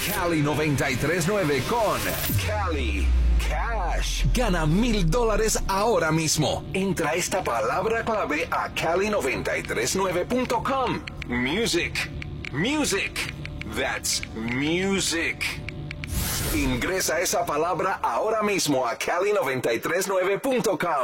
Cali 93.9 con Cali Cash. Gana $1,000 ahora mismo. Entra esta palabra clave a cali939.com. Music. Music. That's music. Ingresa esa palabra ahora mismo a cali939.com.